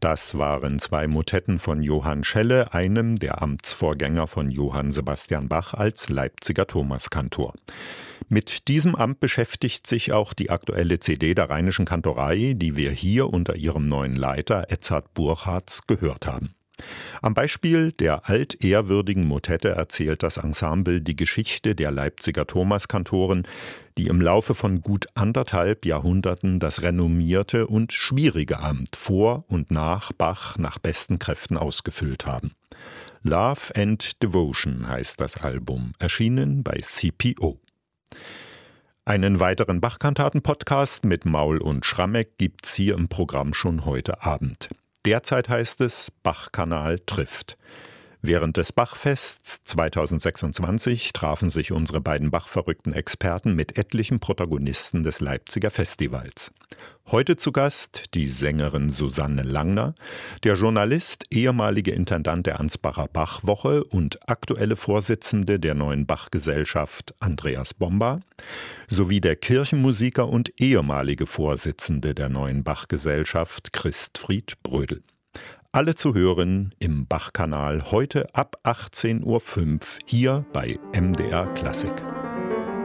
Das waren 2 Motetten von Johann Schelle, einem der Amtsvorgänger von Johann Sebastian Bach als Leipziger Thomaskantor. Mit diesem Amt beschäftigt sich auch die aktuelle CD der Rheinischen Kantorei, die wir hier unter ihrem neuen Leiter Edzard Burchards gehört haben. Am Beispiel der altehrwürdigen Motette erzählt das Ensemble die Geschichte der Leipziger Thomaskantoren, die im Laufe von gut 1,5 Jahrhunderten das renommierte und schwierige Amt vor und nach Bach nach besten Kräften ausgefüllt haben. Love and Devotion heißt das Album, erschienen bei CPO. Einen weiteren Bach-Kantaten-Podcast mit Maul und Schrammeck gibt's hier im Programm schon heute Abend. Derzeit heißt es Bach-Kanal trifft. Während des Bachfests 2026 trafen sich unsere beiden Bach-verrückten Experten mit etlichen Protagonisten des Leipziger Festivals. Heute zu Gast die Sängerin Susanne Langner, der Journalist, ehemalige Intendant der Ansbacher Bachwoche und aktuelle Vorsitzende der Neuen Bachgesellschaft Andreas Bomba, sowie der Kirchenmusiker und ehemalige Vorsitzende der Neuen Bachgesellschaft Christfried Brödel. Alle zu hören im Bach-Kanal heute ab 18:05 Uhr hier bei MDR Klassik.